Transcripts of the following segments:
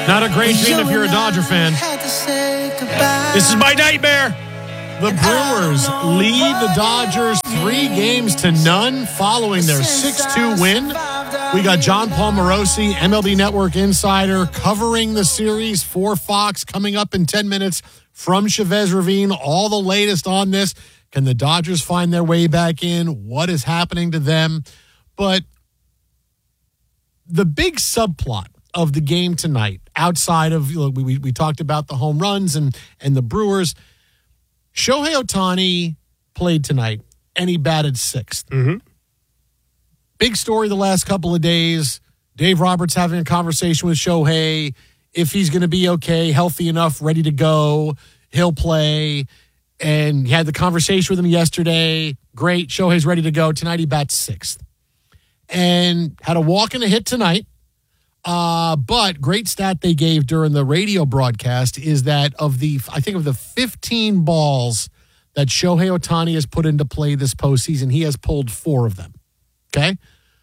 Not a great team if you're a Dodger fan. This is my nightmare. The Brewers lead the Dodgers 3-0 following their 6-2 win. We got John Paul Morosi, MLB Network insider, covering the series for Fox coming up in 10 minutes from Chavez Ravine. All the latest on this. Can the Dodgers find their way back in? What is happening to them? But the big subplot of the game tonight, outside of, we talked about the home runs and the Brewers, Shohei Ohtani played tonight, and he batted sixth. Mm-hmm. Big story the last couple of days. Dave Roberts having a conversation with Shohei. If he's going to be okay, healthy enough, ready to go, he'll play. And he had the conversation with him yesterday. Great, Shohei's ready to go. Tonight he bats sixth. And had a walk and a hit tonight. But great stat they gave during the radio broadcast is that of the 15 balls that Shohei Ohtani has put into play this postseason, he has pulled 4 of them. Okay?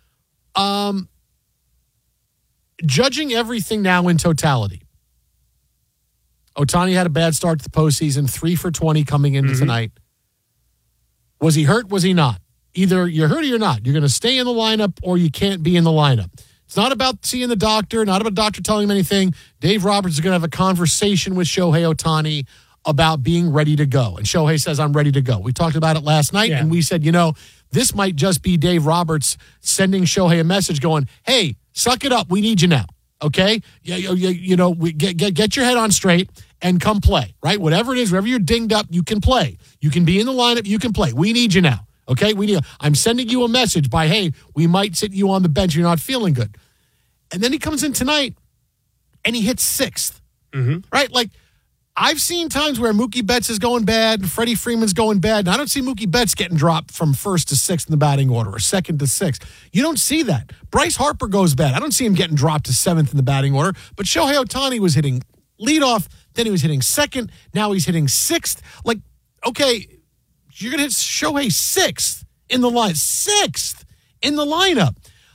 Judging everything now in totality, Ohtani had a bad start to the postseason, 3 for 20 coming into tonight. Was he hurt? Was he not? Either you're hurt or you're not. You're going to stay in the lineup or you can't be in the lineup. It's not about seeing the doctor, not about the doctor telling him anything. Dave Roberts is going to have a conversation with Shohei Ohtani about being ready to go. And Shohei says, I'm ready to go. We talked about it last night, and we said, this might just be Dave Roberts sending Shohei a message going, hey, suck it up. We need you now, okay? Get your head on straight and come play, right? Whatever it is, wherever you're dinged up, you can play. You can be in the lineup. You can play. We need you now. Okay, I'm sending you a message by, hey, we might sit you on the bench. You're not feeling good. And then he comes in tonight and he hits sixth, right? Like, I've seen times where Mookie Betts is going bad and Freddie Freeman's going bad, and I don't see Mookie Betts getting dropped from first to sixth in the batting order or second to sixth. You don't see that. Bryce Harper goes bad. I don't see him getting dropped to seventh in the batting order, but Shohei Ohtani was hitting leadoff, then he was hitting second, now he's hitting sixth. Like, okay, you're going to hit Shohei sixth in the lineup.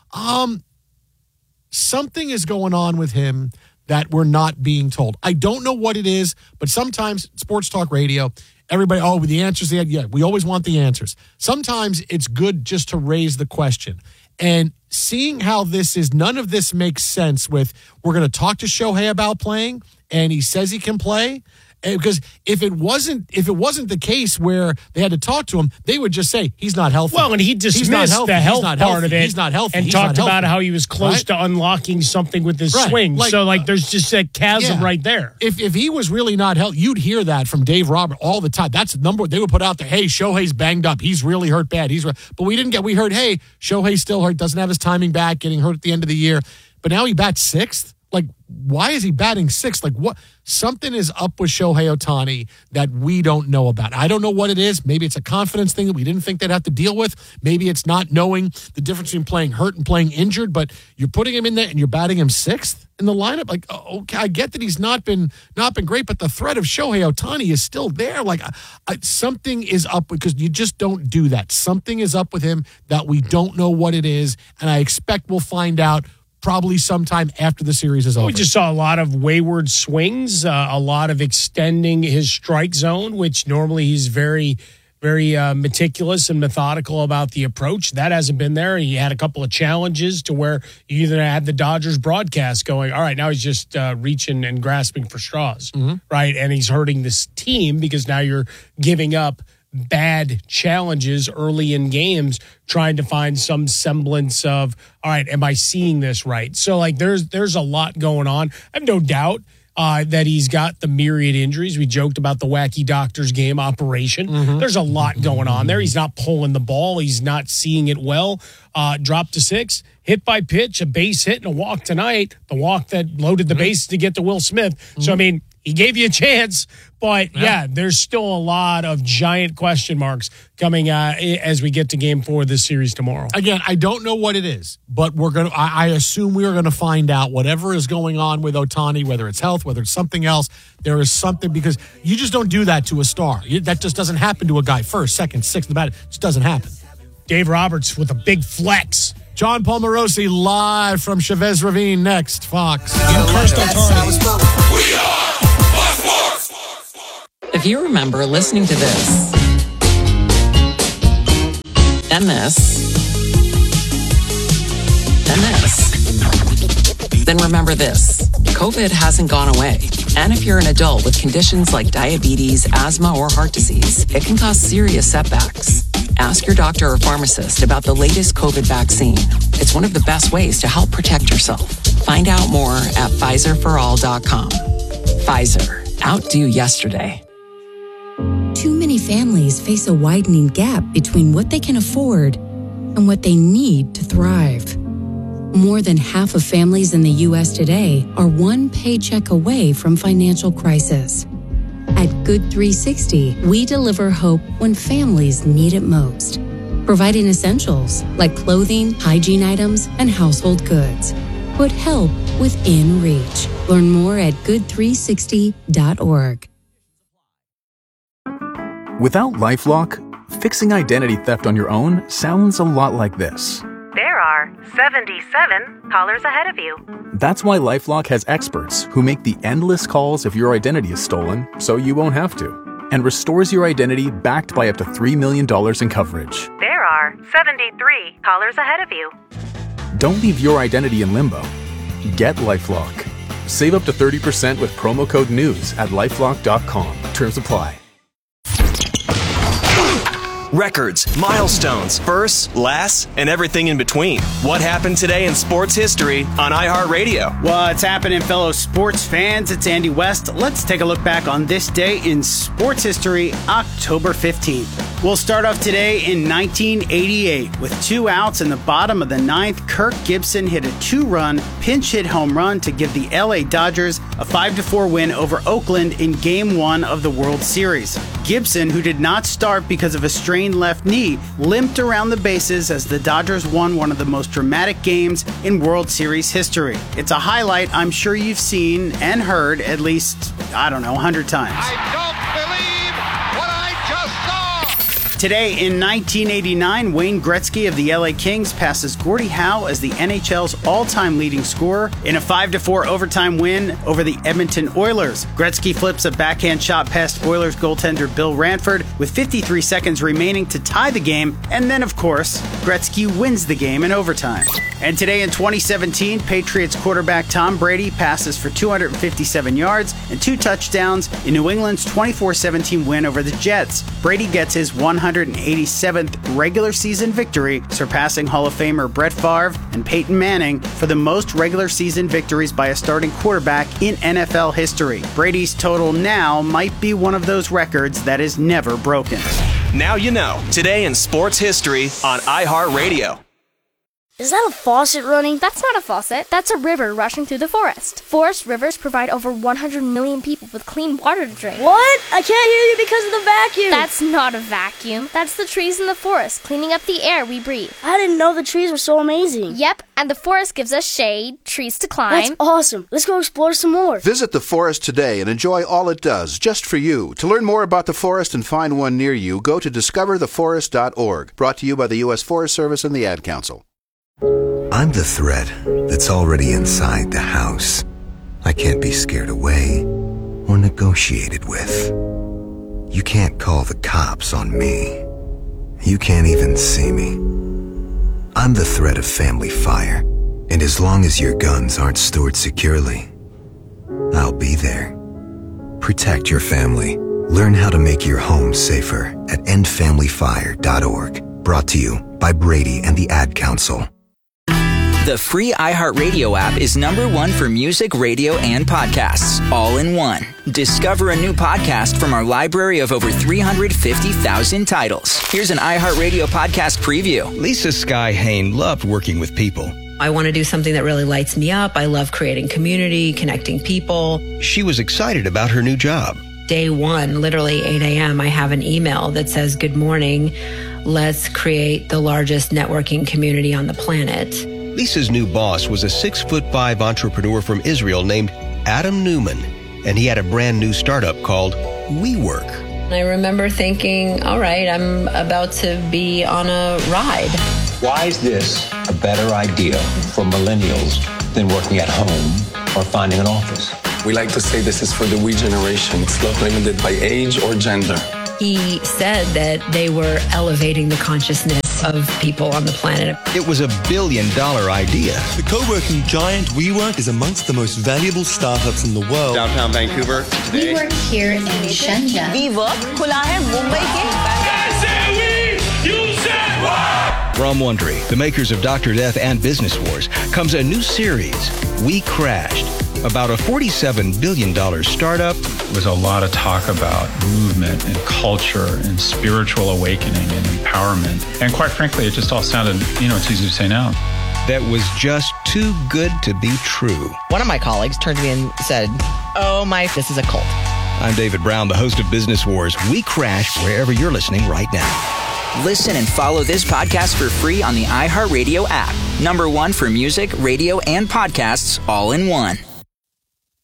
Something is going on with him that we're not being told. I don't know what it is, but sometimes sports talk radio, everybody, the answers they had. Yeah, we always want the answers. Sometimes it's good just to raise the question. And seeing how this is, none of this makes sense with, we're going to talk to Shohei about playing, and he says he can play. Because if it wasn't the case where they had to talk to him, they would just say he's not healthy. Well, and he dismissed the health part of it. He's not healthy. And talked about how he was close to unlocking something with his swing. There's just a chasm right there. If he was really not healthy, you'd hear that from Dave Roberts all the time. That's the number they would put out there. Hey, Shohei's banged up. He's really hurt bad. But we heard, hey, Shohei's still hurt. Doesn't have his timing back. Getting hurt at the end of the year. But now he bats sixth. Like, why is he batting sixth? Like, what? Something is up with Shohei Ohtani that we don't know about. I don't know what it is. Maybe it's a confidence thing that we didn't think they'd have to deal with. Maybe it's not knowing the difference between playing hurt and playing injured, but you're putting him in there and you're batting him sixth in the lineup. Like, okay, I get that he's not been great, but the threat of Shohei Ohtani is still there. Like, something is up because you just don't do that. Something is up with him that we don't know what it is, and I expect we'll find out probably sometime after the series is over. We just saw a lot of wayward swings, a lot of extending his strike zone, which normally he's very, very meticulous and methodical about the approach. That hasn't been there. He had a couple of challenges to where you either had the Dodgers broadcast going, all right, now he's just reaching and grasping for straws, right? And he's hurting this team because now you're giving up bad challenges early in games, trying to find some semblance of, all right, am I seeing this right? So, like, there's a lot going on. I have no doubt that he's got the myriad injuries. We joked about the wacky doctor's game operation. There's a lot going on there. He's not pulling the ball. He's not seeing it well. Dropped to six, hit by pitch, a base hit, and a walk tonight. The walk that loaded the bases to get to Will Smith. So, I mean, he gave you a chance, but there's still a lot of giant question marks coming as we get to Game 4 of this series tomorrow. Again, I don't know what it is, but I assume we are going to find out whatever is going on with Ohtani, whether it's health, whether it's something else. There is something, because you just don't do that to a star. That just doesn't happen to a guy first, second, sixth, it just doesn't happen. Dave Roberts with a big flex John Paul Morosi live from Chavez Ravine next. Fox. If you remember listening to this and this and this, then remember this. COVID hasn't gone away. And if you're an adult with conditions like diabetes, asthma, or heart disease, it can cause serious setbacks. Ask your doctor or pharmacist about the latest COVID vaccine. It's one of the best ways to help protect yourself. Find out more at PfizerForAll.com. Pfizer. Outdo yesterday. Too many families face a widening gap between what they can afford and what they need to thrive. More than half of families in the U.S. today are one paycheck away from financial crisis. At Good 360, we deliver hope when families need it most, providing essentials like clothing, hygiene items, and household goods. Put help within reach. Learn more at good360.org. Without LifeLock, fixing identity theft on your own sounds a lot like this. There are 77 callers ahead of you. That's why LifeLock has experts who make the endless calls if your identity is stolen, so you won't have to, and restores your identity backed by up to $3 million in coverage. There are 73 callers ahead of you. Don't leave your identity in limbo. Get LifeLock. Save up to 30% with promo code NEWS at LifeLock.com. Terms apply. Records, milestones, firsts, lasts, and everything in between. What happened today in sports history on iHeartRadio? What's happening, fellow sports fans? It's Andy West. Let's take a look back on this day in sports history, October 15th. We'll start off today in 1988. With 2 outs in the bottom of the 9th, Kirk Gibson hit a 2-run pinch hit home run to give the LA Dodgers a 5-4 win over Oakland in Game 1 of the World Series. Gibson, who did not start because of a strained left knee, limped around the bases as the Dodgers won one of the most dramatic games in World Series history. It's a highlight I'm sure you've seen and heard at least, 100 times. I don't believe what I just saw! Today in 1989, Wayne Gretzky of the LA Kings passes Gordie Howe as the NHL's all-time leading scorer in a 5-4 overtime win over the Edmonton Oilers. Gretzky flips a backhand shot past Oilers goaltender Bill Ranford with 53 seconds remaining to tie the game, and then, of course, Gretzky wins the game in overtime. And today in 2017, Patriots quarterback Tom Brady passes for 257 yards and 2 touchdowns in New England's 24-17 win over the Jets. Brady gets his 187th regular season victory, surpassing Hall of Famer Brett Favre and Peyton Manning for the most regular season victories by a starting quarterback in NFL history. Brady's total now might be one of those records that is never broken. Now you know. Today in sports history on iHeartRadio. Is that a faucet running? That's not a faucet. That's a river rushing through the forest. Forest rivers provide over 100 million people with clean water to drink. What? I can't hear you because of the vacuum. That's not a vacuum. That's the trees in the forest cleaning up the air we breathe. I didn't know the trees were so amazing. Yep, and the forest gives us shade, trees to climb. That's awesome. Let's go explore some more. Visit the forest today and enjoy all it does, just for you. To learn more about the forest and find one near you, go to discovertheforest.org. Brought to you by the U.S. Forest Service and the Ad Council. I'm the threat that's already inside the house. I can't be scared away or negotiated with. You can't call the cops on me. You can't even see me. I'm the threat of family fire, and as long as your guns aren't stored securely, I'll be there. Protect your family. Learn how to make your home safer at endfamilyfire.org. Brought to you by Brady and the Ad Council. The free iHeartRadio app is #1 for music, radio, and podcasts, all in one. Discover a new podcast from our library of over 350,000 titles. Here's an iHeartRadio podcast preview. Lisa Sky Hain loved working with people. I want to do something that really lights me up. I love creating community, connecting people. She was excited about her new job. Day one, literally 8 a.m., I have an email that says, "Good morning. Let's create the largest networking community on the planet." Lisa's new boss was a 6'5" entrepreneur from Israel named Adam Newman, and he had a brand new startup called WeWork. I remember thinking, all right, I'm about to be on a ride. Why is this a better idea for millennials than working at home or finding an office? We like to say this is for the we generation. It's not limited by age or gender. He said that they were elevating the consciousness of people on the planet. It was $1 billion idea. The co-working giant WeWork is amongst the most valuable startups in the world. Downtown Vancouver today. We work here in Shenzhen. WeWork खुला है मुंबई के. From Wondery, the makers of Dr. Death and Business Wars, comes a new series, We Crashed, about a $47 billion startup. There was a lot of talk about movement and culture and spiritual awakening and empowerment. And quite frankly, it just all sounded, it's easy to say now. That was just too good to be true. One of my colleagues turned to me and said, this is a cult. I'm David Brown, the host of Business Wars. We Crashed wherever you're listening right now. Listen and follow this podcast for free on the iHeartRadio app. #1 for music, radio, and podcasts all in one.